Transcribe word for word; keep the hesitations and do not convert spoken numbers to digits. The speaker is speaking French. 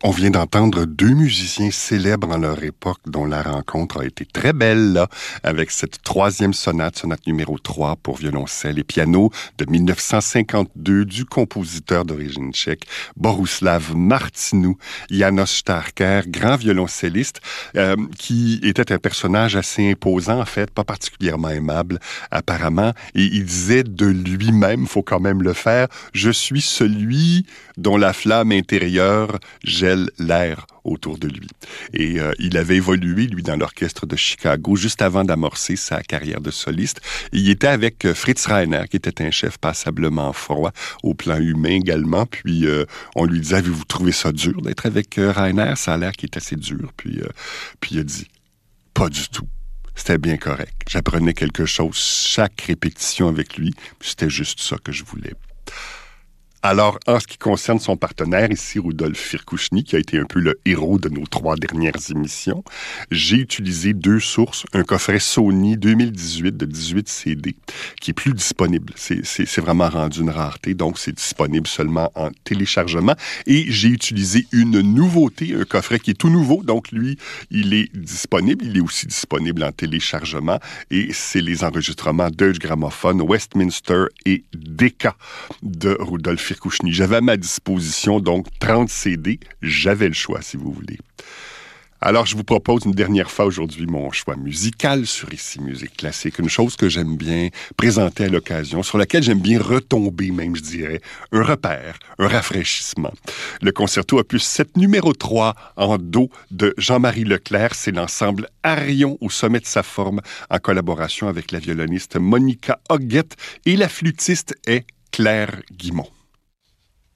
On vient d'entendre deux musiciens célèbres en leur époque dont la rencontre a été très belle, là, avec cette troisième sonate, sonate numéro trois pour violoncelle et piano de mille neuf cent cinquante-deux du compositeur d'origine tchèque Bohuslav Martinu, János Starker, grand violoncelliste, euh, qui était un personnage assez imposant, en fait, pas particulièrement aimable, apparemment, et il disait de lui-même, faut quand même le faire, « Je suis celui dont la flamme intérieure gèle l'air autour de lui. » Et euh, il avait évolué, lui, dans l'orchestre de Chicago, juste avant d'amorcer sa carrière de soliste. Il était avec euh, Fritz Reiner, qui était un chef passablement froid, au plan humain également. Puis euh, on lui disait, avez-vous trouvé ça dur d'être avec euh, Reiner? Ça a l'air qu'il est assez dur. Puis, euh, puis il a dit, pas du tout. C'était bien correct. J'apprenais quelque chose chaque répétition avec lui. C'était juste ça que je voulais. Alors, en ce qui concerne son partenaire, ici, Rudolf Firkushny, qui a été un peu le héros de nos trois dernières émissions, j'ai utilisé deux sources. Un coffret Sony deux mille dix-huit de dix-huit C D, qui est plus disponible. C'est, c'est, c'est vraiment rendu une rareté, donc c'est disponible seulement en téléchargement. Et j'ai utilisé une nouveauté, un coffret qui est tout nouveau, donc lui, il est disponible. Il est aussi disponible en téléchargement. Et c'est les enregistrements Deutsche Grammophon, Westminster et Decca de Rudolf Firkushny. J'avais à ma disposition donc trente C D. J'avais le choix, si vous voulez. Alors, je vous propose une dernière fois aujourd'hui mon choix musical sur Ici Musique Classique. Une chose que j'aime bien présenter à l'occasion, sur laquelle j'aime bien retomber même, je dirais. Un repère, un rafraîchissement. Le concerto opus sept numéro trois en do de Jean-Marie Leclerc. C'est l'ensemble Arion au sommet de sa forme en collaboration avec la violoniste Monica Hoggett et la flûtiste est Claire Guimont.